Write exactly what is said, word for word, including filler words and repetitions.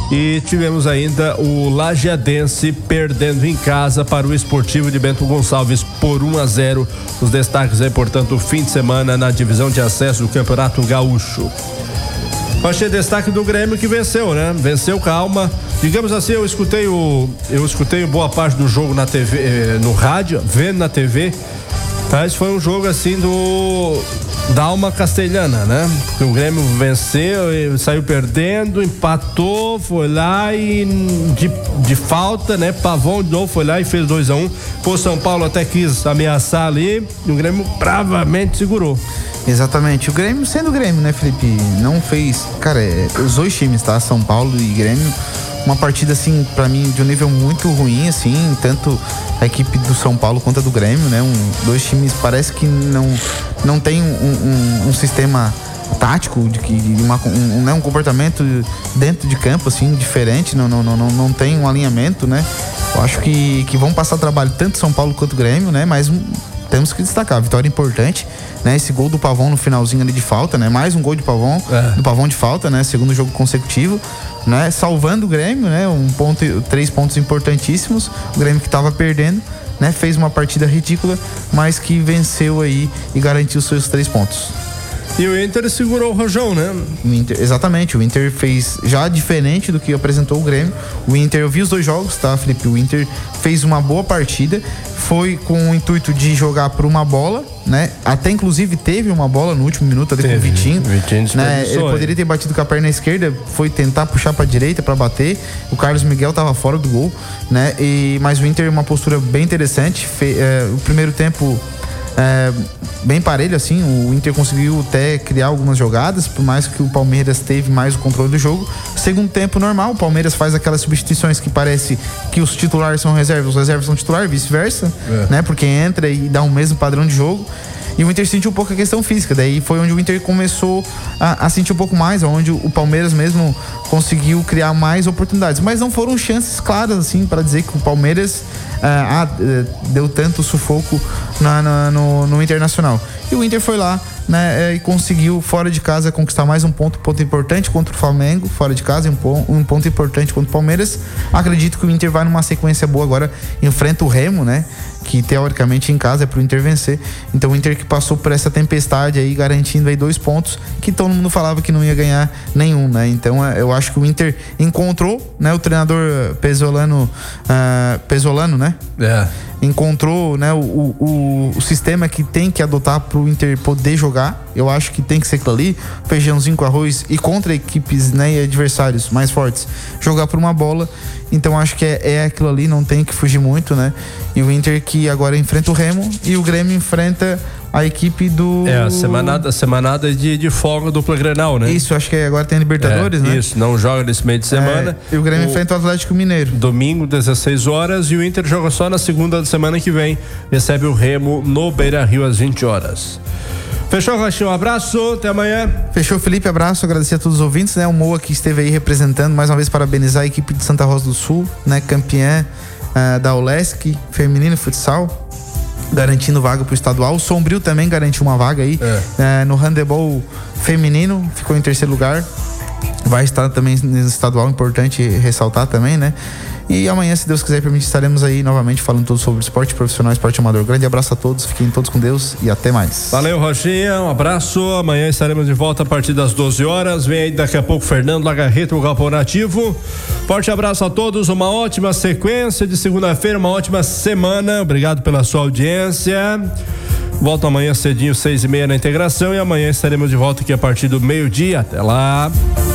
E tivemos ainda o Lajeadense perdendo em casa para o Esportivo de Bento Gonçalves por um a zero. Os destaques aí, portanto, o fim de semana na divisão de acesso do Campeonato Gaúcho. Achei destaque do Grêmio que venceu, né? Venceu calma. Digamos assim, eu escutei o eu escutei boa parte do jogo na T V, eh, no rádio, vendo na T V. Mas foi um jogo assim do da alma castelhana, né? Porque o Grêmio venceu, saiu perdendo, empatou, foi lá e de, de falta, né? Pavão de novo foi lá e fez dois a um. O São Paulo até quis ameaçar ali e o Grêmio bravamente segurou. Exatamente, o Grêmio sendo o Grêmio, né, Felipe? Não fez, cara, é, os dois times, tá? São Paulo e Grêmio, uma partida assim, pra mim, de um nível muito ruim, assim, tanto a equipe do São Paulo quanto a do Grêmio, né? Um, dois times parece que não, não tem um, um, um sistema tático, de que uma, um, né, um comportamento dentro de campo, assim, diferente, não, não, não, não tem um alinhamento, né? Eu acho que, que vão passar trabalho tanto São Paulo quanto Grêmio, né? Mas um, temos que destacar, vitória importante, né? Esse gol do Pavão no finalzinho ali de falta, né? Mais um gol de Pavão, é. do Pavão de falta, né? Segundo jogo consecutivo, né? Salvando o Grêmio, né? Um ponto, três pontos importantíssimos. O Grêmio que estava perdendo, né? Fez uma partida ridícula, mas que venceu aí e garantiu os seus três pontos. E o Inter segurou o rojão, né? O Inter, exatamente, o Inter fez já diferente do que apresentou o Grêmio. O Inter, eu vi os dois jogos, tá, Felipe? O Inter fez uma boa partida, foi com o intuito de jogar por uma bola, né? Até inclusive teve uma bola no último minuto ali teve, com o Vitinho, Vitinho né? Ele poderia ter batido com a perna esquerda, foi tentar puxar pra direita pra bater. O Carlos Miguel tava fora do gol, né? E, mas o Inter, uma postura bem interessante. Fe, é, o primeiro tempo É, bem parelho, assim, o Inter conseguiu até criar algumas jogadas, por mais que o Palmeiras teve mais o controle do jogo. Segundo tempo normal, o Palmeiras faz aquelas substituições que parece que os titulares são reservas, os reservas são titulares, vice-versa, é. né? Porque entra e dá o mesmo padrão de jogo. E o Inter sentiu um pouco a questão física, daí foi onde o Inter começou a, a sentir um pouco mais, onde o Palmeiras mesmo conseguiu criar mais oportunidades, mas não foram chances claras, assim, para dizer que o Palmeiras ah, ah, deu tanto sufoco na, na, no, no Internacional. E o Inter foi lá, né, e conseguiu fora de casa conquistar mais um ponto, ponto importante contra o Flamengo, fora de casa, um ponto, um ponto importante contra o Palmeiras. Acredito que o Inter vai numa sequência boa agora, enfrenta o Remo, né, que teoricamente em casa é pro Inter vencer. Então o Inter que passou por essa tempestade aí, garantindo aí dois pontos que todo mundo falava que não ia ganhar nenhum, né? Então eu acho que o Inter encontrou, né, o treinador Pesolano, uh, Pesolano, né? É. Encontrou, né, o, o, o sistema que tem que adotar pro Inter poder jogar. Eu acho que tem que ser aquilo ali, feijãozinho com arroz, e contra equipes, né, e adversários mais fortes, jogar por uma bola. Então acho que é, é aquilo ali, não tem que fugir muito, né? E o Inter que agora enfrenta o Remo e o Grêmio enfrenta a equipe do... É, a semanada, a semanada de, de folga dupla Grenal, né? Isso, acho que agora tem a Libertadores, é, né? Isso, não joga nesse meio de semana. É, e o Grêmio o, enfrenta o Atlético Mineiro. Domingo, dezesseis horas, e o Inter joga só na segunda da semana que vem. Recebe o Remo no Beira-Rio às vinte horas. Fechou, Rachinho? Um abraço, até amanhã. Fechou, Felipe, abraço, agradecer a todos os ouvintes, né? O Moa que esteve aí representando, mais uma vez parabenizar a equipe de Santa Rosa do Sul, né? Campeã uh, da Olesc, feminino futsal, garantindo vaga pro estadual. O Sombrio também garantiu uma vaga aí, é. uh, no handebol feminino, ficou em terceiro lugar. Vai estar também no estadual, importante ressaltar também, né? E amanhã, se Deus quiser permitir, estaremos aí novamente falando tudo sobre esporte profissional, esporte amador. Grande abraço a todos, fiquem todos com Deus e até mais. Valeu, Rochinha, um abraço. Amanhã estaremos de volta a partir das doze horas. Vem aí daqui a pouco Fernando Lagarreta, o Galpão Nativo. Forte abraço a todos, uma ótima sequência de segunda-feira, uma ótima semana. Obrigado pela sua audiência. Volto amanhã cedinho, seis e meia na integração, e amanhã estaremos de volta aqui a partir do meio-dia. Até lá.